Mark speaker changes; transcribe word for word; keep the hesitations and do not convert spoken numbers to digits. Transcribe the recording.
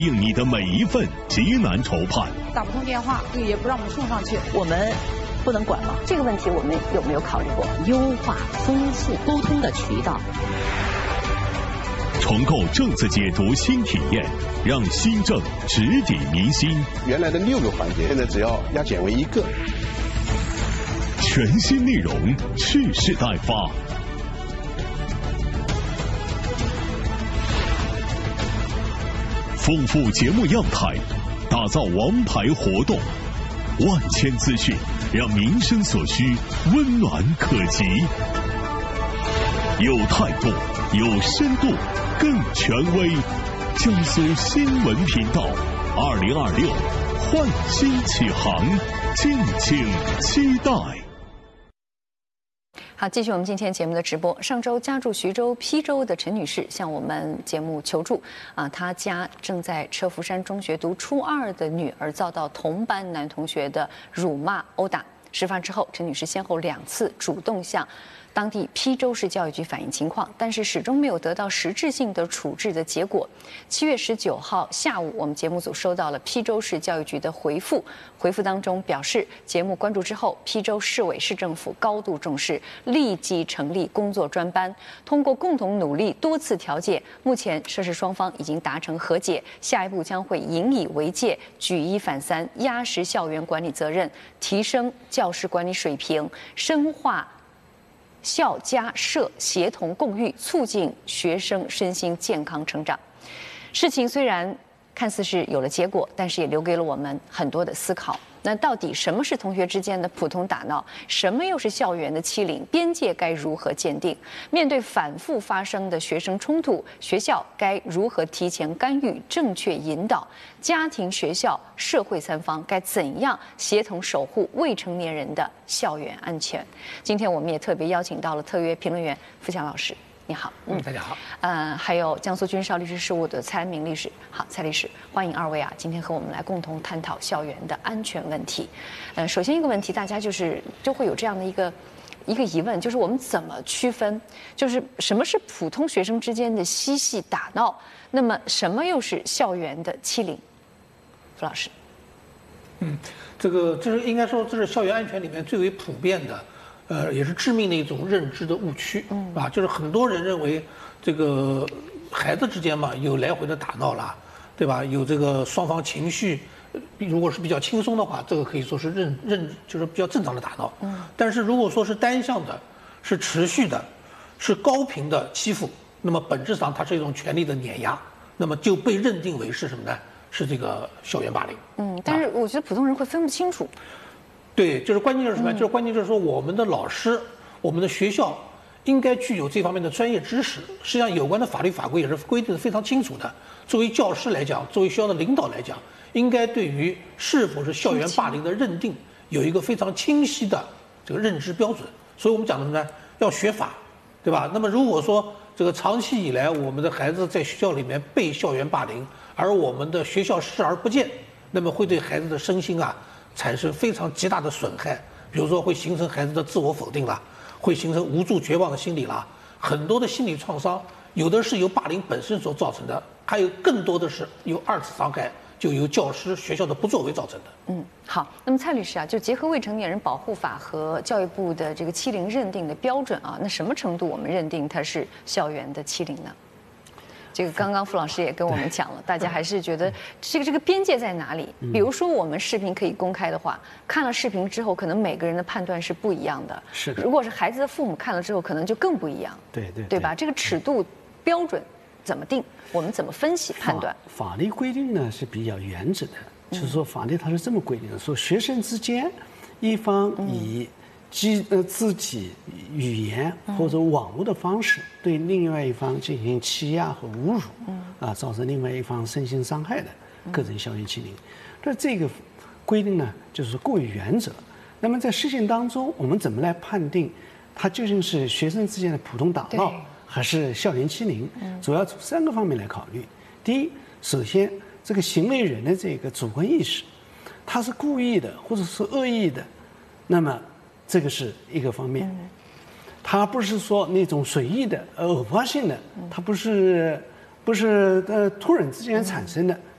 Speaker 1: 应你的每一份急难愁盼。
Speaker 2: 打不通电话，也不让我们送上去，
Speaker 3: 我们不能管吗？这个问题我们有没有考虑过优化、丰富沟通的渠道？
Speaker 1: 重构政策解读新体验，让新政直抵民心。
Speaker 4: 原来的六个环节，现在只要压减为一个。
Speaker 1: 全新内容，蓄势待发。丰富节目样态，打造王牌活动，万千资讯，让民生所需温暖可及。有态度，有深度，更权威。江苏新闻频道，二零二六焕新启航，敬请期待。
Speaker 5: 好，继续我们今天节目的直播。上周家住徐州邳州的陈女士向我们节目求助，啊，她家正在车浮山中学读初二的女儿遭到同班男同学的辱骂殴打。事发之后，陈女士先后两次主动向当地邳州市教育局反映情况，但是始终没有得到实质性的处置的结果。七月十九号下午，我们节目组收到了邳州市教育局的回复，回复当中表示，节目关注之后，邳州市委市政府高度重视，立即成立工作专班，通过共同努力多次调解，目前涉事双方已经达成和解，下一步将会引以为戒，举一反三，压实校园管理责任，提升教师管理水平，深化校家社协同共育，促进学生身心健康成长。事情虽然看似是有了结果，但是也留给了我们很多的思考。那到底什么是同学之间的普通打闹？什么又是校园的欺凌？边界该如何鉴定？面对反复发生的学生冲突，学校该如何提前干预、正确引导？家庭、学校、社会三方该怎样协同守护未成年人的校园安全？今天我们也特别邀请到了特约评论员付强老师。你好，
Speaker 6: 嗯，大家好。
Speaker 5: 呃，还有江苏军少律师事务的蔡安明律师，好，蔡律师，欢迎二位啊，今天和我们来共同探讨校园的安全问题。呃，首先一个问题，大家就是就会有这样的一个一个疑问，就是我们怎么区分，就是什么是普通学生之间的嬉戏打闹，那么什么又是校园的欺凌？付老师，
Speaker 6: 嗯，这个这是应该说这是校园安全里面最为普遍的。呃，也是致命的一种认知的误区，嗯，啊，就是很多人认为这个孩子之间嘛有来回的打闹啦，对吧？有这个双方情绪，如果是比较轻松的话，这个可以说是认认就是比较正常的打闹，嗯。但是如果说是单向的，是持续的，是高频的欺负，那么本质上它是一种权力的碾压，那么就被认定为是什么呢？是这个校园霸凌。
Speaker 5: 嗯，但是我觉得普通人会分不清楚。
Speaker 6: 对，就是关键就是什么？就是关键就是说，我们的老师、我们的学校应该具有这方面的专业知识。实际上，有关的法律法规也是规定的非常清楚的。作为教师来讲，作为学校的领导来讲，应该对于是否是校园霸凌的认定有一个非常清晰的这个认知标准。所以我们讲的什么呢？要学法，对吧？那么如果说这个长期以来我们的孩子在学校里面被校园霸凌，而我们的学校视而不见，那么会对孩子的身心啊产生非常极大的损害，比如说会形成孩子的自我否定啦，会形成无助绝望的心理啦，很多的心理创伤，有的是由霸凌本身所造成的，还有更多的是由二次伤害，就由教师、学校的不作为造成的。
Speaker 5: 嗯，好，那么蔡律师啊，就结合未成年人保护法和教育部的这个欺凌认定的标准啊，那什么程度我们认定它是校园的欺凌呢？这个刚刚付老师也跟我们讲了，大家还是觉得这个这个边界在哪里？比如说我们视频可以公开的话，看了视频之后，可能每个人的判断是不一样的。
Speaker 7: 是的。
Speaker 5: 如果是孩子的父母看了之后，可能就更不一样。
Speaker 7: 对对。
Speaker 5: 对吧？这个尺度标准怎么定？我们怎么分析判断？
Speaker 7: 法律规定呢是比较原则的，就是说法律它是这么规定的：说学生之间，一方以基呃自己语言或者网络的方式对另外一方进行欺压和侮辱，啊，造成另外一方身心伤害的个人校园欺凌。那这个规定呢，就是过于原则。那么在实践当中，我们怎么来判定它究竟是学生之间的普通打闹，还是校园欺凌？主要从三个方面来考虑。第一，首先这个行为人的这个主观意识，他是故意的或者是恶意的，那么这个是一个方面，它不是说那种随意的、偶发性的，它不是不是呃突然之间产生的，